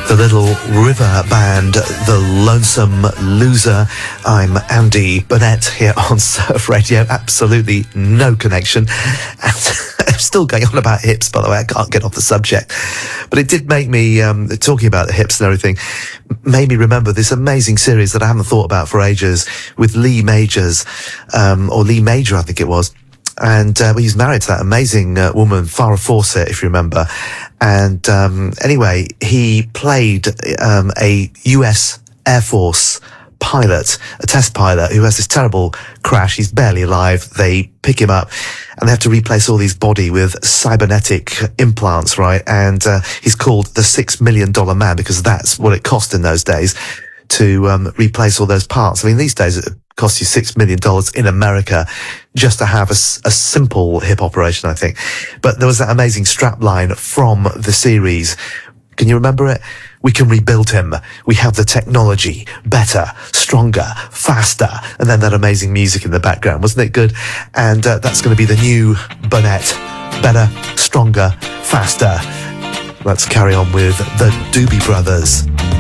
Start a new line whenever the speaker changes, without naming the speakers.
The Little River Band, The Lonesome Loser. I'm Andy Burnett here on Surf Radio. Absolutely no connection. And I'm still going on about hips, by the way. I can't get off the subject. But it did make me, talking about the hips and everything, made me remember this amazing series that I haven't thought about for ages with Lee Majors, or Lee Major, I think it was. And he's married to that amazing woman, Farrah Fawcett, if you remember. And anyway, he played a US Air Force pilot, a test pilot, who has this terrible crash. He's barely alive. They pick him up, and they have to replace all his body with cybernetic implants, right? And he's called the $6 Million Man because that's what it cost in those days to replace all those parts. I mean, these days it costs you $6 million in America just to have a simple hip operation, I think. But there was that amazing strap line from the series. Can you remember it? We can rebuild him. We have the technology. Better, stronger, faster. And then that amazing music in the background. Wasn't it good? And that's going to be the new Burnett. Better, stronger, faster. Let's carry on with the Doobie Brothers.